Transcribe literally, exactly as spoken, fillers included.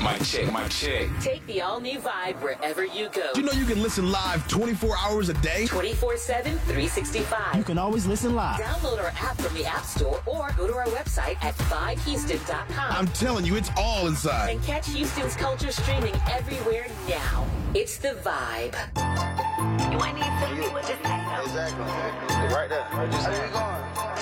Mic check, mic check. Take the all-new Vibe wherever you go. You know you can listen live twenty-four hours a day? twenty-four seven, three sixty-five. You can always listen live. Download our app from the App Store or go to our website at vibe houston dot com. I'm telling you, it's all inside. And catch Houston's culture streaming everywhere now. It's the Vibe. You ain't even telling me what to say. Exactly. Right there. Just, how you going?